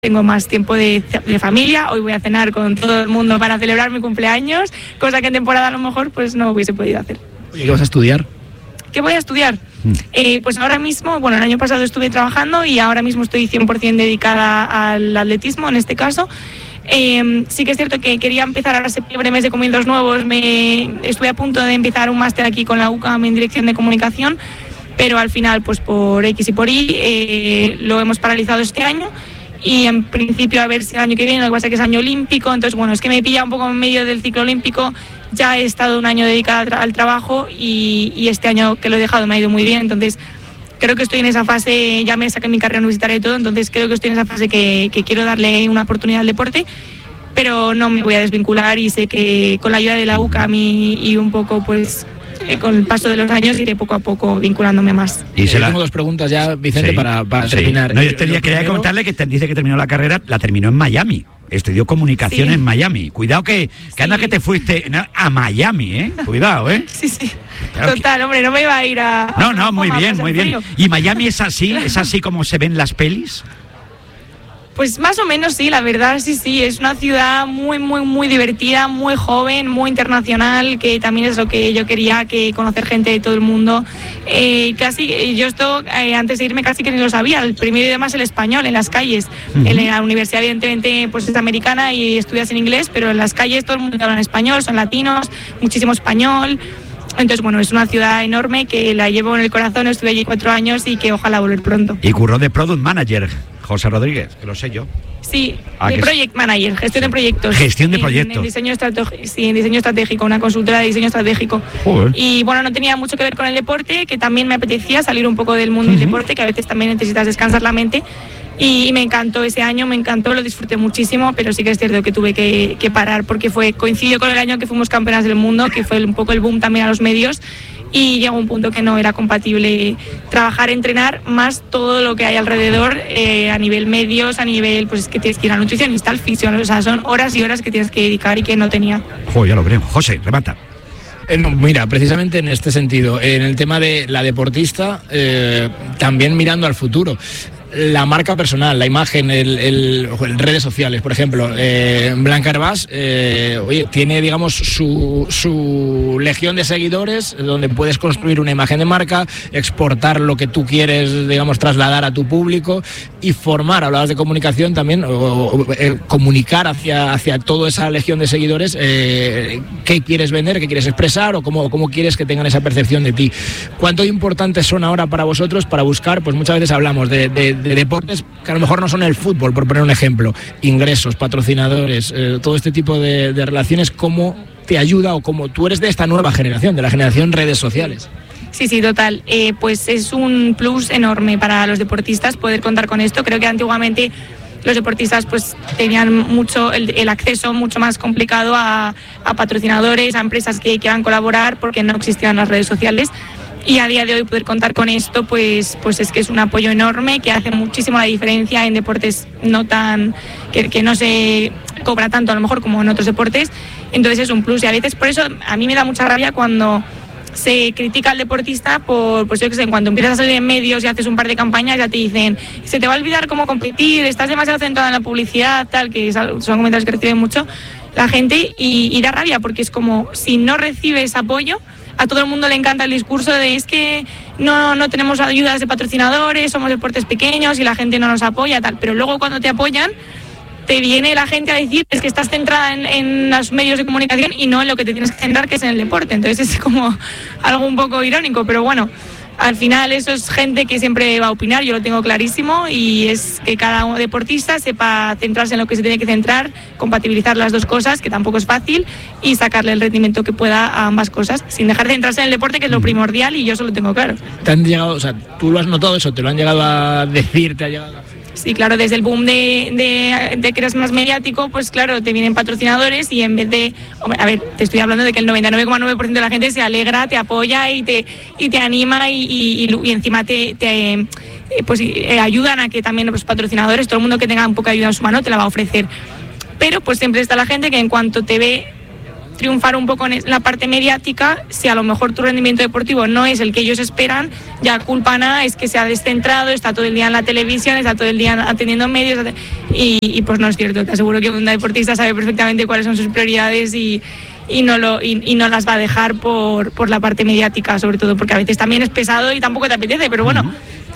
tengo más tiempo de familia. Hoy voy a cenar con todo el mundo para celebrar mi cumpleaños, cosa que en temporada a lo mejor pues no hubiese podido hacer. ¿Y qué vas a estudiar? ¿Qué voy a estudiar? Pues ahora mismo, bueno, el año pasado estuve trabajando y ahora mismo estoy 100% dedicada al atletismo, en este caso. Sí que es cierto que quería empezar ahora septiembre, mes de comienzos nuevos. Estuve a punto de empezar un máster aquí con la UCAM en dirección de comunicación, pero al final, pues por X y por Y, lo hemos paralizado este año. Y en principio a ver si el año que viene, lo que pasa es que es año olímpico, entonces bueno, es que me pilla un poco en medio del ciclo olímpico. Ya he estado un año dedicada al trabajo y este año que lo he dejado me ha ido muy bien, entonces creo que estoy en esa fase, ya me saqué mi carrera universitaria y todo, entonces creo que estoy en esa fase que quiero darle una oportunidad al deporte, pero no me voy a desvincular y sé que con la ayuda de la UCAM y un poco pues con el paso de los años iré poco a poco vinculándome más. Y tengo dos preguntas ya, Vicente, sí, para terminar. No, yo quería comentarle que dice que terminó la carrera, la terminó en Miami. Estudió comunicación en Miami. Cuidado que anda que te fuiste a Miami, ¿eh? Cuidado, ¿eh? Sí. Claro. Total, hombre, no me iba a ir a... No, muy bien. ¿Y Miami es así como se ven las pelis? Pues más o menos sí, la verdad, sí. Es una ciudad muy divertida, muy joven, muy internacional, que también es lo que yo quería, que conocer gente de todo el mundo. Yo esto, antes de irme casi que ni lo sabía. El primer idioma es el español, en las calles. En la universidad, evidentemente, pues es americana y estudias en inglés, pero en las calles todo el mundo habla en español, son latinos, muchísimo español. Entonces, bueno, es una ciudad enorme que la llevo en el corazón, estuve allí 4 años y que ojalá volver pronto. Y curró de Product Manager, José Rodríguez, que lo sé yo. Sí, de Project Manager, gestión de proyectos. Gestión de proyectos. En diseño estratégico, una consultora de diseño estratégico. Joder. Y bueno, no tenía mucho que ver con el deporte, que también me apetecía salir un poco del mundo del deporte, que a veces también necesitas descansar la mente. Y me encantó ese año, lo disfruté muchísimo, pero sí que es cierto que tuve que parar porque coincidió con el año que fuimos campeonas del mundo, que fue un poco el boom también a los medios, y llegó un punto que no era compatible trabajar, entrenar, más todo lo que hay alrededor, a nivel medios, a nivel, pues es que tienes que ir al nutricionista, al fisio, o sea, son horas y horas que tienes que dedicar y que no tenía. Ya lo creo. José, remata. Mira, precisamente en este sentido, en el tema de la deportista, también mirando al futuro. La marca personal, la imagen, redes sociales, por ejemplo, Blanca Hervás, tiene, digamos, su legión de seguidores, donde puedes construir una imagen de marca, exportar lo que tú quieres, digamos, trasladar a tu público y formar, hablabas de comunicación también, comunicar hacia toda esa legión de seguidores qué quieres vender, qué quieres expresar o cómo quieres que tengan esa percepción de ti. ¿Cuánto importantes son ahora para vosotros para buscar? Pues muchas veces hablamos de deportes que a lo mejor no son el fútbol, por poner un ejemplo, ingresos, patrocinadores, todo este tipo de relaciones. ¿Cómo te ayuda o cómo tú eres de esta nueva generación, de la generación redes sociales? Sí, total. Pues es un plus enorme para los deportistas poder contar con esto. Creo que antiguamente los deportistas pues tenían mucho el acceso mucho más complicado a patrocinadores, a empresas que quieran colaborar porque no existían las redes sociales. Y a día de hoy poder contar con esto pues es que es un apoyo enorme que hace muchísimo la diferencia en deportes no tan que no se cobra tanto a lo mejor como en otros deportes. Entonces es un plus y a veces por eso a mí me da mucha rabia cuando se critica al deportista por, pues yo qué sé, cuando empiezas a salir en medios y haces un par de campañas ya te dicen se te va a olvidar cómo competir, estás demasiado centrada en la publicidad, tal, que son comentarios que reciben mucho la gente y da rabia porque es como si no recibes apoyo. A todo el mundo le encanta el discurso de es que no tenemos ayudas de patrocinadores, somos deportes pequeños y la gente no nos apoya, tal. Pero luego cuando te apoyan, te viene la gente a decir es que estás centrada en los medios de comunicación y no en lo que te tienes que centrar, que es en el deporte. Entonces es como algo un poco irónico, pero bueno, al final eso es gente que siempre va a opinar, yo lo tengo clarísimo, y es que cada deportista sepa centrarse en lo que se tiene que centrar, compatibilizar las dos cosas, que tampoco es fácil, y sacarle el rendimiento que pueda a ambas cosas, sin dejar de centrarse en el deporte, que es lo primordial, y yo eso lo tengo claro. ¿Te han llegado, o sea, tú lo has notado eso, te lo han llegado a decir, te ha llegado a... Sí, claro, desde el boom de que eres más mediático, pues claro, te vienen patrocinadores y en vez de... A ver, te estoy hablando de que el 99,9% de la gente se alegra, te apoya y te anima y encima te ayudan a que también los patrocinadores, todo el mundo que tenga un poco de ayuda en su mano te la va a ofrecer. Pero pues siempre está la gente que en cuanto te ve triunfar un poco en la parte mediática. Si a lo mejor tu rendimiento deportivo no es el que ellos esperan, ya culpa nada es que se ha descentrado, está todo el día en la televisión, está todo el día atendiendo medios y pues no es cierto. Te aseguro que un deportista sabe perfectamente cuáles son sus prioridades y no las va a dejar por la parte mediática, sobre todo porque a veces también es pesado y tampoco te apetece, pero bueno,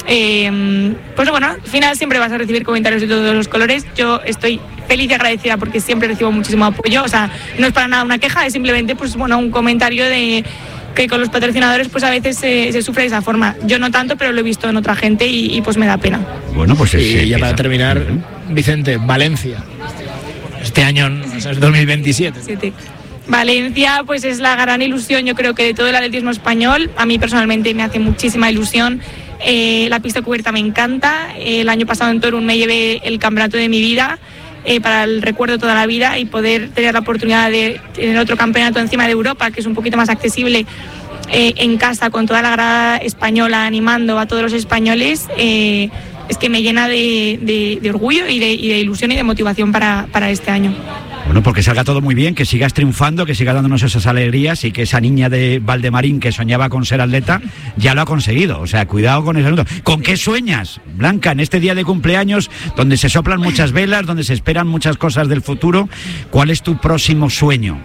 pues bueno, al final siempre vas a recibir comentarios de todos los colores. Yo estoy feliz y agradecida porque siempre recibo muchísimo apoyo, o sea, no es para nada una queja, es simplemente pues bueno, un comentario de que con los patrocinadores pues a veces se sufre de esa forma. Yo no tanto, pero lo he visto en otra gente y pues me da pena. Bueno, pues y ya para terminar, Vicente, Valencia, este año es 2027. Valencia pues es la gran ilusión, yo creo que de todo el atletismo español. A mí personalmente me hace muchísima ilusión. La pista cubierta me encanta. El año pasado en Torun me llevé el campeonato de mi vida, para el recuerdo toda la vida, y poder tener la oportunidad de tener otro campeonato encima de Europa, que es un poquito más accesible, en casa con toda la grada española animando a todos los españoles, es que me llena de orgullo y de ilusión y de motivación para este año. Bueno, porque salga todo muy bien, que sigas triunfando, que sigas dándonos esas alegrías y que esa niña de Valdemarín que soñaba con ser atleta ya lo ha conseguido. O sea, cuidado con ese asunto. ¿Con qué sueñas, Blanca, en este día de cumpleaños donde se soplan muchas velas, donde se esperan muchas cosas del futuro? ¿Cuál es tu próximo sueño?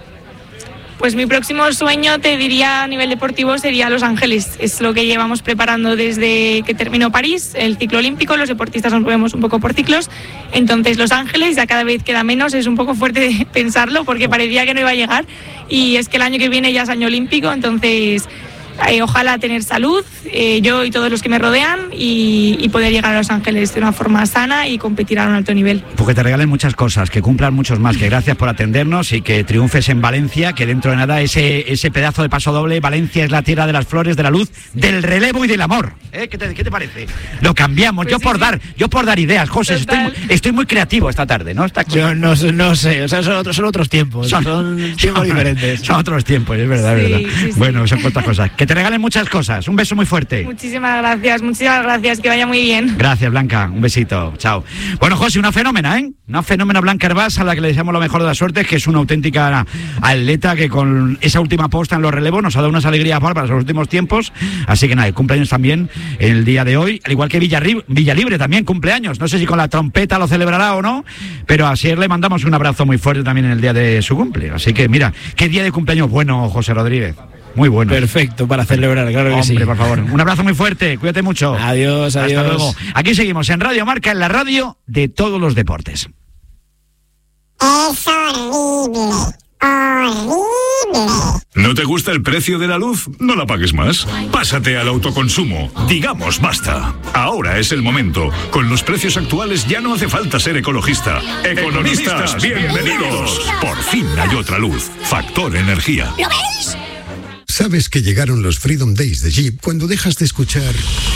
Pues mi próximo sueño, te diría, a nivel deportivo sería Los Ángeles. Es lo que llevamos preparando desde que terminó París, el ciclo olímpico. Los deportistas nos movemos un poco por ciclos. Entonces Los Ángeles ya cada vez queda menos. Es un poco fuerte pensarlo porque parecía que no iba a llegar. Y es que el año que viene ya es año olímpico. Entonces ojalá tener salud, yo y todos los que me rodean, y poder llegar a Los Ángeles de una forma sana y competir a un alto nivel. Porque te regalen muchas cosas, que cumplan muchos más, que gracias por atendernos y que triunfes en Valencia, que dentro de nada ese pedazo de paso doble, Valencia es la tierra de las flores, de la luz, del relevo y del amor. ¿Qué te parece? Lo cambiamos, pues yo por dar ideas, José, estoy muy creativo esta tarde, ¿no? Yo no sé, o sea, son otros tiempos, son tiempos diferentes. Son otros tiempos, es verdad, es verdad. Sí. Bueno, son cuantas cosas. Que te regalen muchas cosas. Un beso muy fuerte. Muchísimas gracias, que vaya muy bien. Gracias, Blanca, un besito, chao. Bueno, José, una fenómena, una fenómena, Blanca Hervás, a la que le deseamos lo mejor de la suerte, que es una auténtica atleta que con esa última posta en los relevos nos ha dado unas alegrías bárbaras en los últimos tiempos, así que nada, el cumpleaños también el día de hoy, al igual que Villalibre también cumpleaños, no sé si con la trompeta lo celebrará o no, pero a Asier le mandamos un abrazo muy fuerte también en el día de su cumple, así que mira, qué día de cumpleaños bueno, José Rodríguez. Muy bueno. Perfecto, para celebrar, claro que sí. Hombre, por favor. Un abrazo muy fuerte, cuídate mucho. Adiós. Hasta luego. Aquí seguimos en Radio Marca, en la radio de todos los deportes. Es horrible. ¿No te gusta el precio de la luz? No la pagues más. Pásate al autoconsumo. Digamos basta. Ahora es el momento. Con los precios actuales ya no hace falta ser ecologista. Economistas, bienvenidos. Por fin hay otra luz. Factor Energía. ¿Lo veis? Sabes que llegaron los Freedom Days de Jeep cuando dejas de escuchar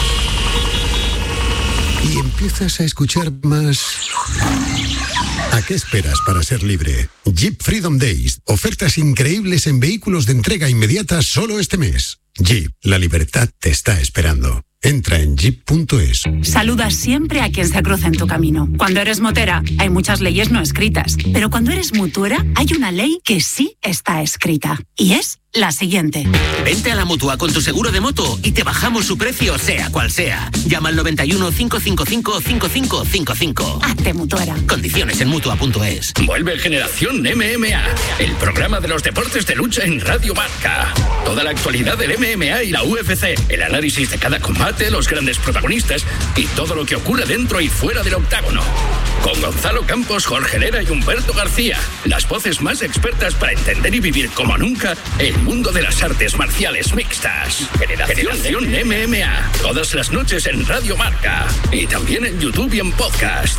y empiezas a escuchar más. ¿A qué esperas para ser libre? Jeep Freedom Days. Ofertas increíbles en vehículos de entrega inmediata solo este mes. Jeep, la libertad te está esperando. Entra en jeep.es. Saluda siempre a quien se cruza en tu camino. Cuando eres motera, hay muchas leyes no escritas. Pero cuando eres mutuera, hay una ley que sí está escrita. Y es la siguiente. Vente a la Mutua con tu seguro de moto y te bajamos su precio, sea cual sea. Llama al 91 555 5555. Hazte mutuera. Condiciones en Mutua.es. Vuelve Generación MMA, el programa de los deportes de lucha en Radio Marca. Toda la actualidad del MMA y la UFC, el análisis de cada combate, los grandes protagonistas y todo lo que ocurre dentro y fuera del octágono. Con Gonzalo Campos, Jorge Lera y Humberto García, las voces más expertas para entender y vivir como nunca el mundo de las artes marciales mixtas. Generación MMA, todas las noches en Radio Marca y también en YouTube y en podcast.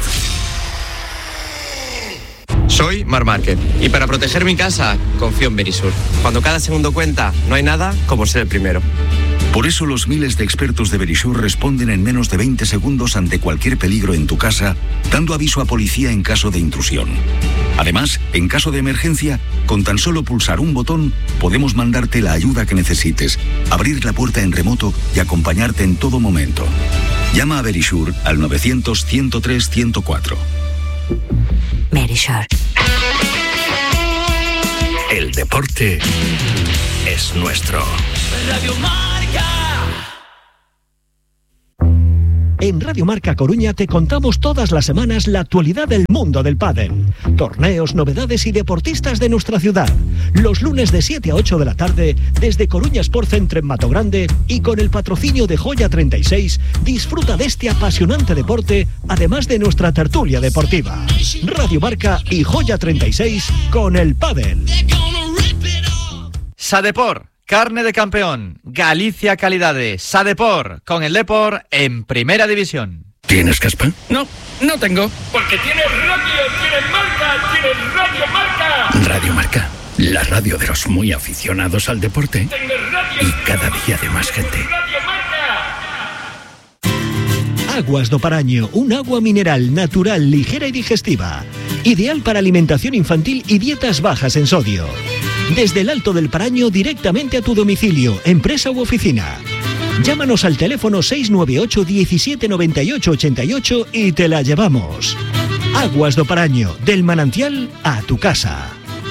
Soy Mar Márquez y para proteger mi casa confío en Verisur. Cuando cada segundo cuenta, no hay nada como ser el primero. Por eso los miles de expertos de Verisur responden en menos de 20 segundos ante cualquier peligro en tu casa, dando aviso a policía en caso de intrusión. Además, en caso de emergencia, con tan solo pulsar un botón, podemos mandarte la ayuda que necesites, abrir la puerta en remoto y acompañarte en todo momento. Llama a Verisur al 900-103-104. Verisur. El deporte es nuestro. Radio Marca. En Radio Marca Coruña te contamos todas las semanas la actualidad del mundo del pádel. Torneos, novedades y deportistas de nuestra ciudad. Los lunes de 7 a 8 de la tarde, desde Coruña Sport Centre en Mato Grande y con el patrocinio de Joya 36, disfruta de este apasionante deporte, además de nuestra tertulia deportiva. Radio Marca y Joya 36 con el pádel. Sadepor, carne de campeón, Galicia Calidades, Sadepor, con el Depor en Primera División. ¿Tienes caspa? No, no tengo. Porque tienes radio, tienes marca, tienes Radio Marca. Radio Marca, la radio de los muy aficionados al deporte y cada día de más gente. Aguas do Paraño, un agua mineral natural, ligera y digestiva. Ideal para alimentación infantil y dietas bajas en sodio. Desde el Alto del Paraño directamente a tu domicilio, empresa u oficina. Llámanos al teléfono 698 17 98 88 y te la llevamos. Aguas do Paraño, del manantial a tu casa.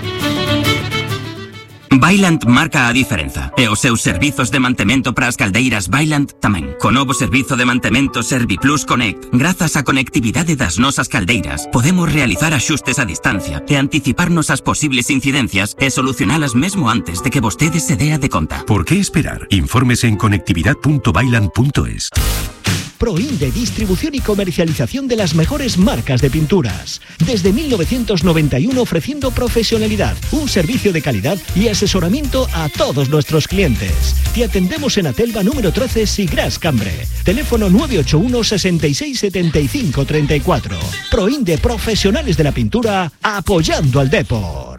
Vaillant marca a diferenza e os seus servizos de mantemento para as caldeiras Vaillant tamén. Co novo servizo de mantemento ServiPlus Connect, grazas á conectividade das nosas caldeiras, podemos realizar axustes a distancia e anticiparnos as posibles incidencias e solucionalas mesmo antes de que vostede se dea de conta. ¿Por qué esperar? Infórmese en conectividad.vaillant.es. Proinde, distribución y comercialización de las mejores marcas de pinturas. Desde 1991 ofreciendo profesionalidad, un servicio de calidad y asesoramiento a todos nuestros clientes. Te atendemos en Atelva número 13, Sigras Cambre. Teléfono 981 66 75 34. Proinde, profesionales de la pintura, apoyando al Depor.